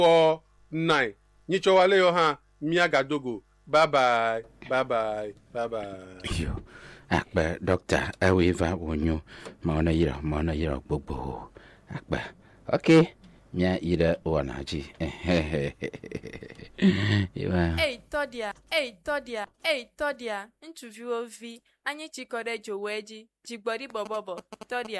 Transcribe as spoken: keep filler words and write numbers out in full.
four nine nyichowale yo ha miagadogo. Bye bye. Bye bye. Bye bye. Yo. Akba doctor awiva wonyo maona yira maona yira gbogbo. Akba. Okay. Mia ira wanaji. Hey Todia, hey Todia, hey Todia. Interview of V. Anyi chikore joweji. Jigbori bobobo. Todia.